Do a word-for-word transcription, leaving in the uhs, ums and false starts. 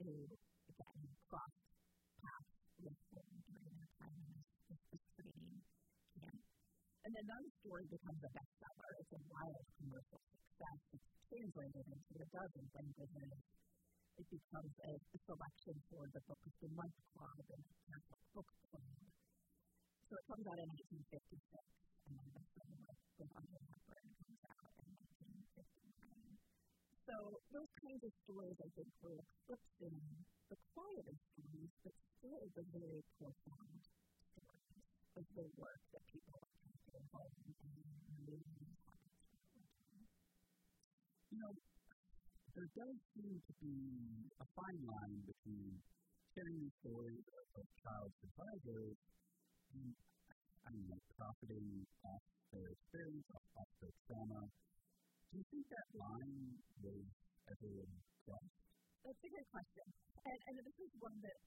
who, again, crossed paths with him during their time in this, this training camp. And then that story becomes a bestseller. It's a wild commercial success. It's translated into a dozen languages. It becomes a, a selection for the Book of the Month Club and the Catholic Book Club. So it comes out in nineteen fifty-six, and then the film with, with Audrey Hepburn comes out in nineteen fifty-nine. So those kinds of stories, I think, were eclipsed in the quieter stories, but still the very profound stories of the work that people are taking home and moving these habits. You know, there does seem to be a fine line between sharing these stories of, of child survivors and, I don't know, profiting off their experience, off, off their trauma. Do you think that line was ever crossed? That's a good question. And, and this is one that